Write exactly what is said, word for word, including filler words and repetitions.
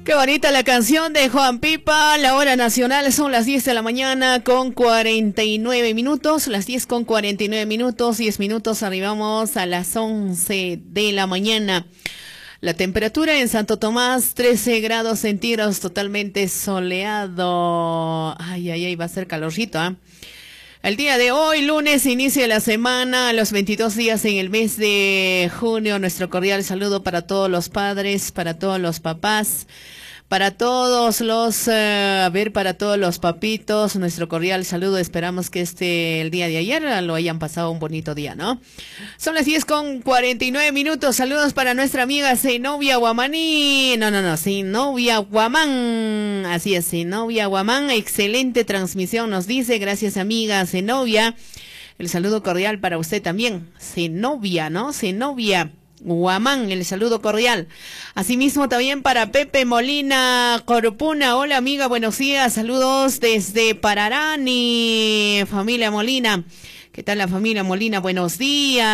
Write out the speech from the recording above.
Qué bonita la canción de Juan Pipa. La hora nacional son las diez de la mañana con cuarenta y nueve minutos. Las diez con cuarenta y nueve minutos. diez minutos arribamos a las once de la mañana. La temperatura en Santo Tomás, trece grados centígrados, totalmente soleado. Ay, ay, ay, va a ser calorcito, ¿ah? ¿eh? El día de hoy, lunes, inicio de la semana, a los veintidós días en el mes de junio. Nuestro cordial saludo para todos los padres, para todos los papás, para todos los, uh, a ver, para todos los papitos. Nuestro cordial saludo. Esperamos que este, el día de ayer, lo hayan pasado un bonito día, ¿no? Son las diez con cuarenta y nueve minutos. Saludos para nuestra amiga Zenobia Guamaní. No, no, no, Zenobia Guamán. Así es, Zenobia Guamán. Excelente transmisión, nos dice. Gracias, amiga Zenobia. El saludo cordial para usted también. Zenobia, ¿no? Zenobia Guamán, el saludo cordial. Asimismo también para Pepe Molina Corpuna. Hola amiga, buenos días, saludos desde Pararani, familia Molina. ¿Qué tal la familia Molina? Buenos días.